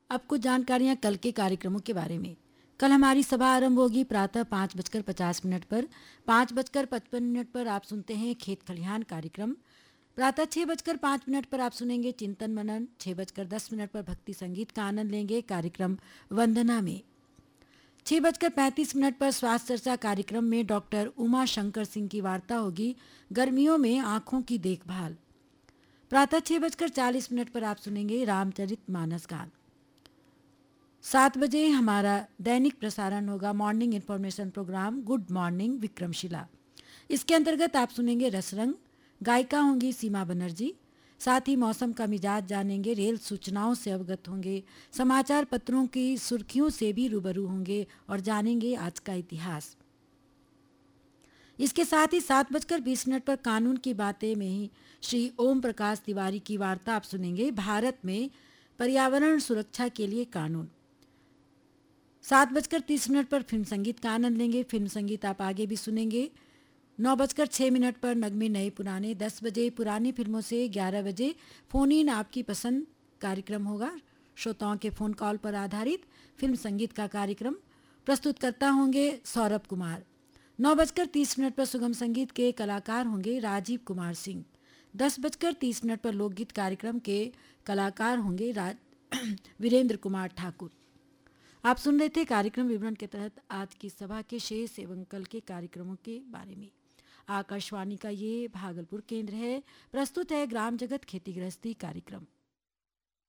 अब कुछ जानकारियां कल के कार्यक्रमों के बारे में। कल हमारी सभा आरंभ होगी प्रातः 5:50 पर। 5:55 पर आप सुनते हैं खेत खलिहान कार्यक्रम। प्रातः 6:05 पर आप सुनेंगे चिंतन मनन। 6:10 पर भक्ति संगीत का आनंद लेंगे कार्यक्रम वंदना में। 6:35 पर स्वास्थ्य चर्चा कार्यक्रम में डॉक्टर उमा शंकर सिंह की वार्ता होगी गर्मियों में आंखों की देखभाल। प्रातः 6:40 पर आप सुनेंगे रामचरित मानस गान। 7 बजे हमारा दैनिक प्रसारण होगा morning information programme good morning Vikramshila. इसके अंतर्गत आप सुनेंगे रसरंग, गायिका होंगी सीमा बनर्जी। साथ ही मौसम का मिजाज जानेंगे, रेल सूचनाओं से अवगत होंगे, समाचार पत्रों की सुर्खियों से भी रूबरू होंगे और जानेंगे आज का इतिहास। इसके साथ ही 7:20 पर कानून की बातें में ही श्री ओम प्रकाश तिवारी की वार्ता आप सुनेंगे भारत में पर्यावरण सुरक्षा के लिए कानून। 7:30 पर फिल्म संगीत का आनंद लेंगे। फिल्म संगीत आप आगे भी सुनेंगे। 9:06 पर नगमे नए पुराने। 10 बजे पुरानी फिल्मों से 11 बजे फोन इन आपकी पसंद कार्यक्रम होगा। श्रोताओं के फोन कॉल पर आधारित फिल्म संगीत का कार्यक्रम प्रस्तुत करता होंगे सौरभ कुमार। 9:30 पर सुगम संगीत के कलाकार होंगे राजीव कुमार सिंह। 10:30 पर लोकगीत कार्यक्रम के कलाकार होंगे वीरेंद्र कुमार ठाकुर। आप सुन रहे थे कार्यक्रम विवरण के तहत आज की सभा के शेष एवं कल के कार्यक्रमों के बारे में। आकाशवाणी का ये भागलपुर केंद्र है। प्रस्तुत है ग्राम जगत खेती गृहस्थी कार्यक्रम।